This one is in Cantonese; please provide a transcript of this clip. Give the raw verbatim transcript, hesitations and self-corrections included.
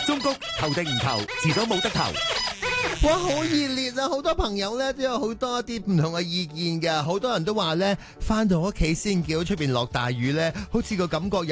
中谷投定唔投，遲早冇得投。 哇，好熱烈啊！好多朋友咧都有好多啲唔同嘅意見㗎，好多人都話咧，翻到屋企先見到出邊落大雨咧，好似個感覺